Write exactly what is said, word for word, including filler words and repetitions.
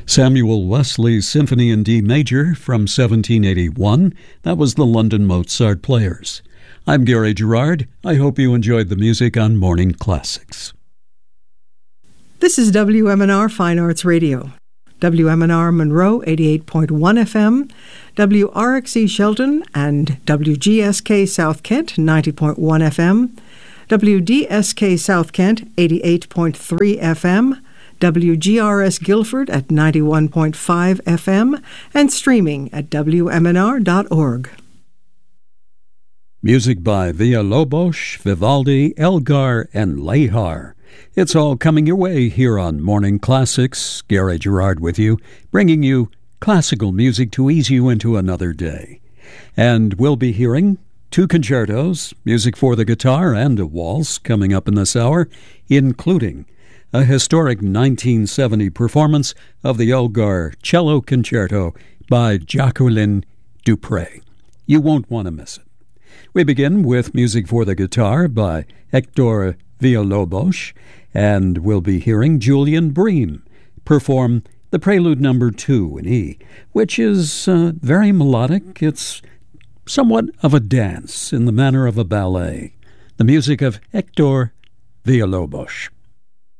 Samuel Wesley's Symphony in D Major from seventeen eighty-one. That was the London Mozart Players. I'm Gary Gerard. I hope you enjoyed the music on Morning Classics. This is W M N R Fine Arts Radio. W M N R Monroe, eighty-eight point one F M, W R X E Shelton and W G S K South Kent, ninety point one F M, W D S K South Kent, eighty-eight point three F M, W G R S Guilford at ninety-one point five F M, and streaming at W M N R dot org. Music by Villalobos, Vivaldi, Elgar, and Lehar. It's all coming your way here on Morning Classics. Gary Gerard with you, bringing you classical music to ease you into another day. And we'll be hearing two concertos, music for the guitar, and a waltz coming up in this hour, including a historic nineteen seventy performance of the Elgar Cello Concerto by Jacqueline Dupre. You won't want to miss it. We begin with music for the guitar by Hector Villalobos, and we'll be hearing Julian Bream perform the Prelude Number Two in E, which is uh, very melodic. It's somewhat of a dance in the manner of a ballet. The music of Hector Villalobos.